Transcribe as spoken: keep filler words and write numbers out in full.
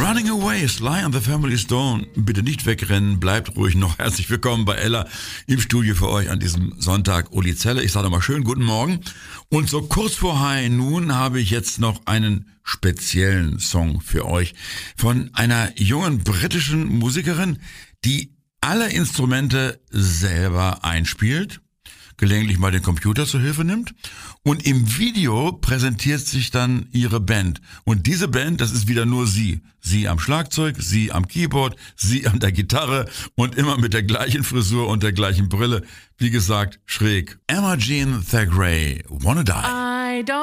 Running Away, Sly and the Family Stone. Bitte nicht wegrennen, bleibt ruhig noch. Herzlich willkommen bei Ella im Studio für euch an diesem Sonntag. Uli Zelle, ich sage mal schön guten Morgen. Und so kurz vor High Noon habe ich jetzt noch einen speziellen Song für euch von einer jungen britischen Musikerin, die alle Instrumente selber einspielt, gelegentlich mal den Computer zur Hilfe nimmt und im Video präsentiert sich dann ihre Band. Und diese Band, das ist wieder nur sie. Sie am Schlagzeug, sie am Keyboard, sie an der Gitarre und immer mit der gleichen Frisur und der gleichen Brille. Wie gesagt, schräg. Emma Jean Thackeray, Wanna Die. I don't